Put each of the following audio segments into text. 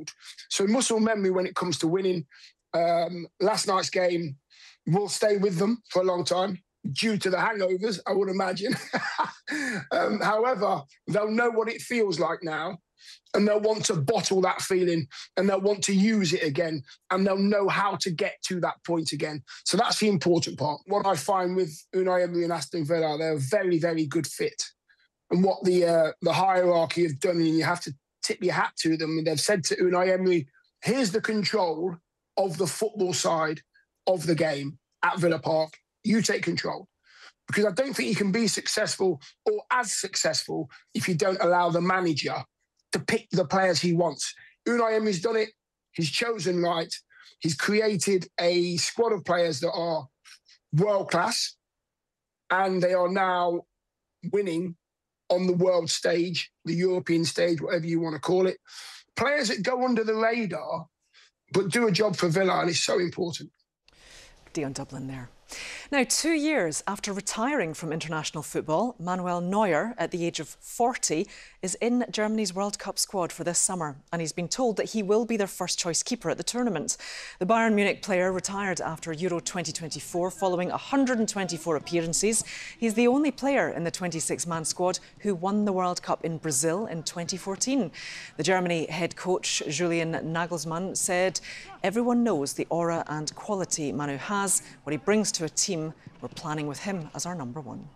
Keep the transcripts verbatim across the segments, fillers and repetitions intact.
controlled. So muscle memory when it comes to winning. Um, last night's game will stay with them for a long time due to the hangovers, I would imagine. um, however, they'll know what it feels like now, and they'll want to bottle that feeling, and they'll want to use it again, and they'll know how to get to that point again. So that's the important part. What I find with Unai Emery and Aston Villa, they're a very, very good fit. And what the uh, the hierarchy have done, and you have to tip your hat to them, and they've said to Unai Emery, here's the control of the football side of the game at Villa Park. You take control. Because I don't think you can be successful or as successful if you don't allow the manager to pick the players he wants. Unai Emery's done it. He's chosen right. He's created a squad of players that are world-class, and they are now winning on the world stage, the European stage, whatever you want to call it. Players that go under the radar but do a job for Villa, and it's so important. Dion Dublin there. Now, two years after retiring from international football, Manuel Neuer, at the age of forty, is in Germany's World Cup squad for this summer, and he's been told that he will be their first-choice keeper at the tournament. The Bayern Munich player retired after Euro twenty twenty-four following one hundred twenty-four appearances. He's the only player in the twenty-six man squad who won the World Cup in Brazil in twenty fourteen. The Germany head coach, Julian Nagelsmann, said, "Everyone knows the aura and quality Manu has, what he brings to a team. We're planning with him as our number one."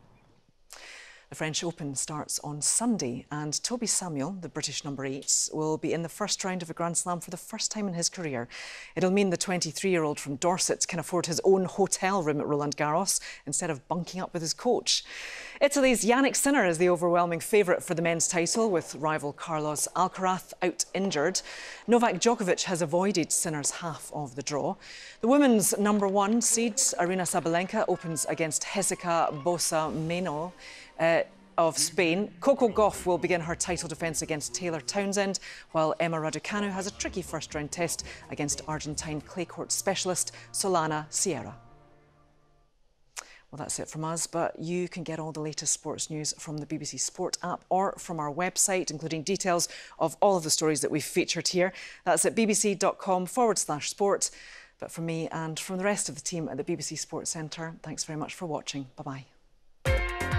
The French Open starts on Sunday, and Toby Samuel, the British number eight, will be in the first round of a Grand Slam for the first time in his career. It'll mean the twenty-three-year-old from Dorset can afford his own hotel room at Roland Garros instead of bunking up with his coach. Italy's Yannick Sinner is the overwhelming favourite for the men's title, with rival Carlos Alcaraz out injured. Novak Djokovic has avoided Sinner's half of the draw. The women's number one seed, Aryna Sabalenka, opens against Jessica Bosa Meno Uh, of Spain. Coco Gauff will begin her title defence against Taylor Townsend, while Emma Raducanu has a tricky first-round test against Argentine clay court specialist Solana Sierra. Well, that's it from us, but you can get all the latest sports news from the B B C Sport app or from our website, including details of all of the stories that we've featured here. That's at bbc.com forward slash sport. But from me and from the rest of the team at the B B C Sports Centre, thanks very much for watching. Bye-bye.